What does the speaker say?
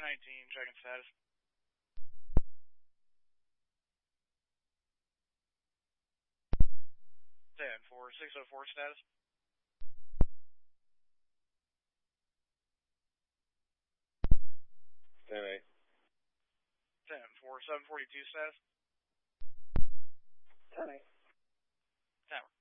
419, checking status. 10-4, 604 status. 10-8. 10-4, 742 status. 10-8. Tower.